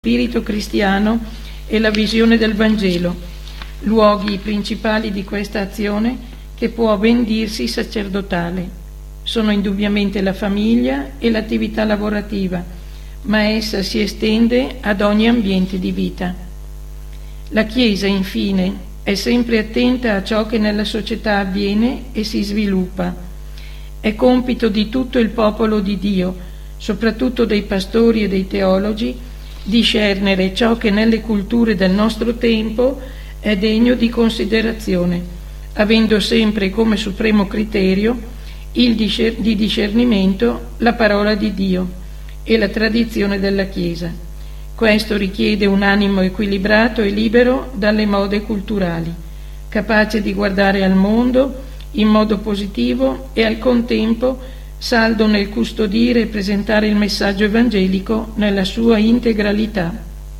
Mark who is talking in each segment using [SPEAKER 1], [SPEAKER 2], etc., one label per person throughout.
[SPEAKER 1] spirito cristiano e la visione del Vangelo, luoghi principali di questa azione che può ben dirsi sacerdotale. Sono indubbiamente la famiglia e l'attività lavorativa, ma essa si estende ad ogni ambiente di vita. La Chiesa, infine, è sempre attenta a ciò che nella società avviene e si sviluppa. È compito di tutto il popolo di Dio, soprattutto dei pastori e dei teologi, discernere ciò che nelle culture del nostro tempo è degno di considerazione, avendo sempre come supremo criterio di discernimento la parola di Dio e la tradizione della Chiesa. Questo richiede un animo equilibrato e libero dalle mode culturali, capace di guardare al mondo in modo positivo e al contempo saldo nel custodire e presentare il messaggio evangelico nella sua integralità.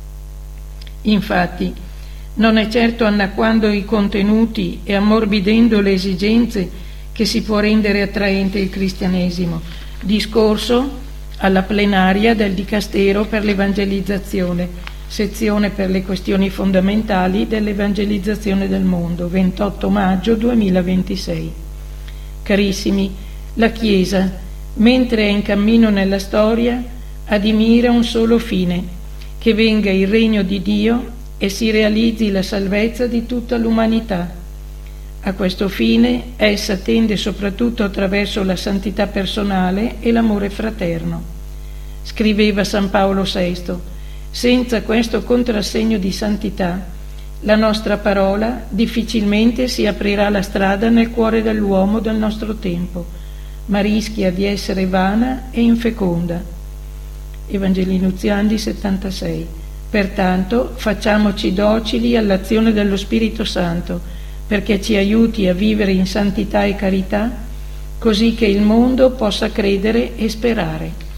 [SPEAKER 1] Infatti, non è certo annacquando i contenuti e ammorbidendo le esigenze che si può rendere attraente il cristianesimo, discorso alla plenaria del Dicastero per l'Evangelizzazione, sezione per le questioni fondamentali dell'evangelizzazione del mondo, 28 maggio 2026. Carissimi, la Chiesa, mentre è in cammino nella storia, ha di mira un solo fine, che venga il regno di Dio e si realizzi la salvezza di tutta l'umanità. A questo fine essa tende soprattutto attraverso la santità personale e l'amore fraterno. Scriveva San Paolo VI: senza questo contrassegno di santità, la nostra parola difficilmente si aprirà la strada nel cuore dell'uomo del nostro tempo, ma rischia di essere vana e infeconda. Evangelii Nunziandi 76. Pertanto facciamoci docili all'azione dello Spirito Santo, perché ci aiuti a vivere in santità e carità, così che il mondo possa credere e sperare.